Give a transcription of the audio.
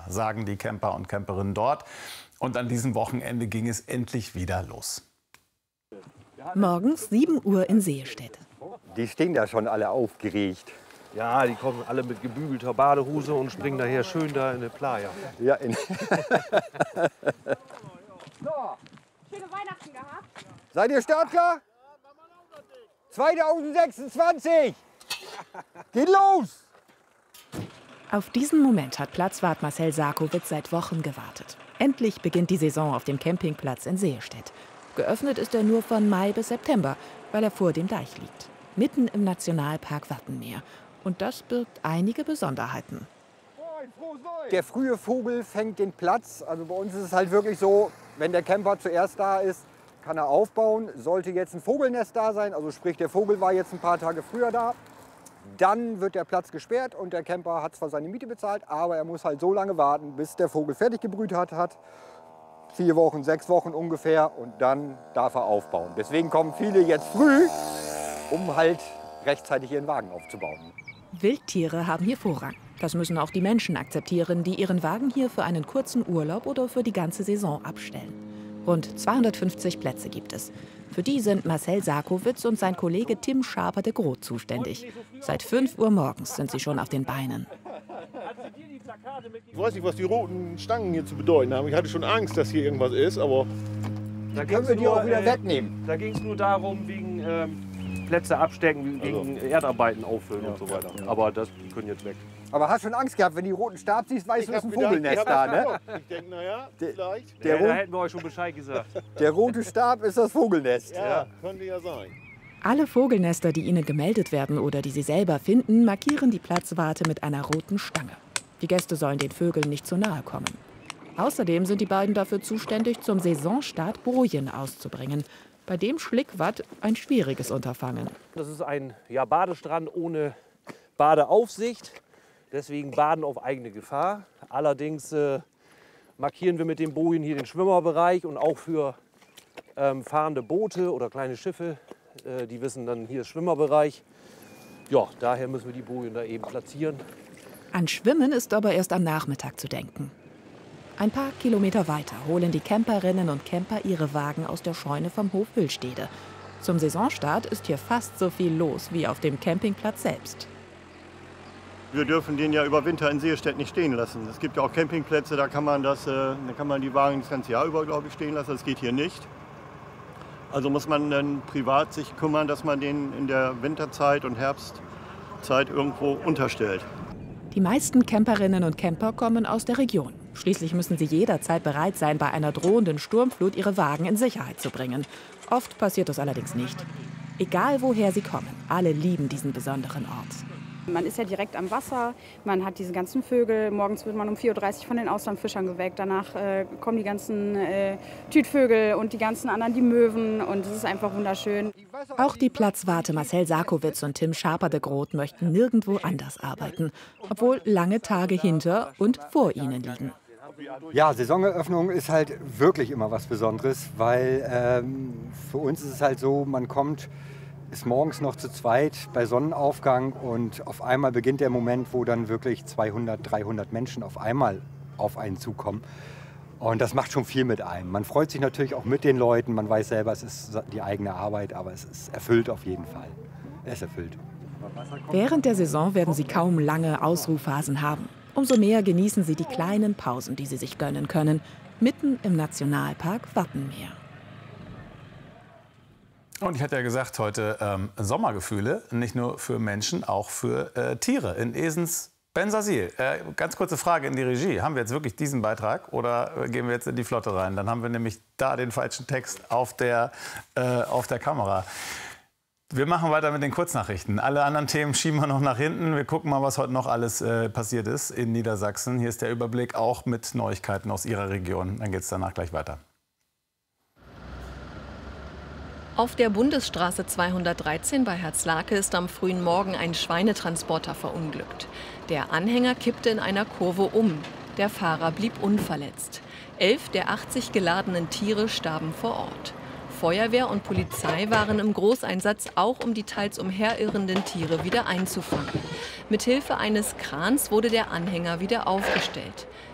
sagen die Camper und Camperinnen dort. Und an diesem Wochenende ging es endlich wieder los. Morgens 7 Uhr in Sehestedt. Die stehen da schon alle aufgeregt. Ja, die kommen alle mit gebügelter Badehose und springen daher schön da in die Playa. Ja, So, schöne Weihnachten gehabt. Seid ihr startklar? 2026! Geht los! Auf diesen Moment hat Platzwart Marcel Sarkowitz seit Wochen gewartet. Endlich beginnt die Saison auf dem Campingplatz in Sehestedt. Geöffnet ist er nur von Mai bis September, weil er vor dem Deich liegt. Mitten im Nationalpark Wattenmeer. Und das birgt einige Besonderheiten. Der frühe Vogel fängt den Platz. Also bei uns ist es halt wirklich so, wenn der Camper zuerst da ist, kann er aufbauen. Sollte jetzt ein Vogelnest da sein, also sprich der Vogel war jetzt ein paar Tage früher da, dann wird der Platz gesperrt und der Camper hat zwar seine Miete bezahlt, aber er muss halt so lange warten, bis der Vogel fertig gebrütet hat. 4 Wochen, 6 Wochen ungefähr und dann darf er aufbauen. Deswegen kommen viele jetzt früh, um halt rechtzeitig ihren Wagen aufzubauen. Wildtiere haben hier Vorrang. Das müssen auch die Menschen akzeptieren, die ihren Wagen hier für einen kurzen Urlaub oder für die ganze Saison abstellen. Rund 250 Plätze gibt es. Für die sind Marcel Sarkowitz und sein Kollege Tim Schaper de Groot zuständig. Seit 5 Uhr morgens sind sie schon auf den Beinen. Ich weiß nicht, was die roten Stangen hier zu bedeuten haben. Ich hatte schon Angst, dass hier irgendwas ist, aber... Da können wir die auch wieder wegnehmen. Da ging es nur darum, wegen Plätze abstecken, wegen Erdarbeiten auffüllen und so weiter. Aber die können jetzt weg. Aber hast schon Angst gehabt, wenn du die roten Stab siehst, weißt du, es ist ein Vogelnest da, ne? Ich denke, naja, vielleicht. Da hätten wir euch schon Bescheid gesagt. Der rote Stab ist das Vogelnest. Ja, könnte ja sein. Alle Vogelnester, die ihnen gemeldet werden oder die sie selber finden, markieren die Platzwarte mit einer roten Stange. Die Gäste sollen den Vögeln nicht zu nahe kommen. Außerdem sind die beiden dafür zuständig, zum Saisonstart Bojen auszubringen. Bei dem Schlickwatt ein schwieriges Unterfangen. Das ist ein Badestrand ohne Badeaufsicht. Deswegen Baden auf eigene Gefahr. Allerdings markieren wir mit dem Bojen hier den Schwimmerbereich und auch für fahrende Boote oder kleine Schiffe. Die wissen dann, hier ist Schwimmerbereich. Ja, daher müssen wir die Bojen da eben platzieren. An Schwimmen ist aber erst am Nachmittag zu denken. Ein paar Kilometer weiter holen die Camperinnen und Camper ihre Wagen aus der Scheune vom Hof Wülstede. Zum Saisonstart ist hier fast so viel los wie auf dem Campingplatz selbst. Wir dürfen den ja über Winter in Sehestedt nicht stehen lassen. Es gibt ja auch Campingplätze, da kann man die Wagen das ganze Jahr über, glaube ich, stehen lassen. Das geht hier nicht. Also muss man dann privat sich kümmern, dass man den in der Winterzeit und Herbstzeit irgendwo unterstellt. Die meisten Camperinnen und Camper kommen aus der Region. Schließlich müssen sie jederzeit bereit sein, bei einer drohenden Sturmflut ihre Wagen in Sicherheit zu bringen. Oft passiert das allerdings nicht. Egal woher sie kommen, alle lieben diesen besonderen Ort. Man ist ja direkt am Wasser, man hat diese ganzen Vögel. Morgens wird man um 4:30 Uhr von den Auslandfischern geweckt. Danach kommen die ganzen Tütvögel und die ganzen anderen, die Möwen. Und es ist einfach wunderschön. Auch die Platzwarte Marcel Sarkowitz und Tim Schaper de Groot möchten nirgendwo anders arbeiten. Obwohl lange Tage hinter und vor ihnen liegen. Ja, Saisoneröffnung ist halt wirklich immer was Besonderes, weil für uns ist es halt so, man ist morgens noch zu zweit bei Sonnenaufgang und auf einmal beginnt der Moment, wo dann wirklich 200, 300 Menschen auf einmal auf einen zukommen. Und das macht schon viel mit einem. Man freut sich natürlich auch mit den Leuten, man weiß selber, es ist die eigene Arbeit, aber es ist erfüllt auf jeden Fall. Es ist erfüllt. Während der Saison werden sie kaum lange Ausruhphasen haben. Umso mehr genießen sie die kleinen Pausen, die sie sich gönnen können, mitten im Nationalpark Wattenmeer. Und ich hatte ja gesagt, heute Sommergefühle, nicht nur für Menschen, auch für Tiere. In Esens Bensasil. Ganz kurze Frage in die Regie. Haben wir jetzt wirklich diesen Beitrag oder gehen wir jetzt in die Flotte rein? Dann haben wir nämlich da den falschen Text auf der Kamera. Wir machen weiter mit den Kurznachrichten. Alle anderen Themen schieben wir noch nach hinten. Wir gucken mal, was heute noch alles passiert ist in Niedersachsen. Hier ist der Überblick auch mit Neuigkeiten aus Ihrer Region. Dann geht es danach gleich weiter. Auf der Bundesstraße 213 bei Herzlake ist am frühen Morgen ein Schweinetransporter verunglückt. Der Anhänger kippte in einer Kurve um. Der Fahrer blieb unverletzt. 11 der 80 geladenen Tiere starben vor Ort. Feuerwehr und Polizei waren im Großeinsatz, auch um die teils umherirrenden Tiere wieder einzufangen. Mithilfe eines Krans wurde der Anhänger wieder aufgestellt.